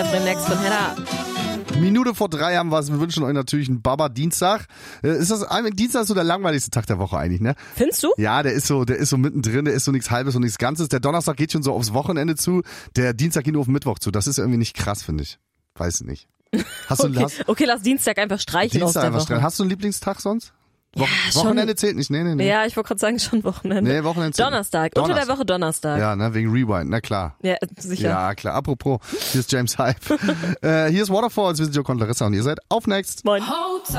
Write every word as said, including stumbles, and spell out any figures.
Next von Hedda. Minute vor drei haben wir es. Wir wünschen euch natürlich einen Baba-Dienstag. Äh, Ist das Dienstag so der langweiligste Tag der Woche eigentlich, ne? Findest du? Ja, der ist so, der ist so mittendrin, der ist so nichts Halbes und nichts Ganzes. Der Donnerstag geht schon so aufs Wochenende zu, der Dienstag geht nur auf den Mittwoch zu. Das ist irgendwie nicht krass, finde ich. Weiß nicht. Hast du, Okay. hast, okay, lass Dienstag einfach streichen Dienstag aus der einfach Woche. streichen. Hast du einen Lieblingstag sonst? Wo- Ja, schon. Wochenende zählt nicht, nee, nee, nee. Ja, ich wollte gerade sagen, schon Wochenende. Nee, Wochenende zählt Donnerstag. nicht. Unter der Donnerstag. Woche Donnerstag. Ja, ne, wegen Rewind, na klar. Ja, sicher. Ja, klar. Apropos, hier ist James Hype. äh, hier ist Waterfalls, wir sind Joko und Larissa und ihr seid auf Next. Moin.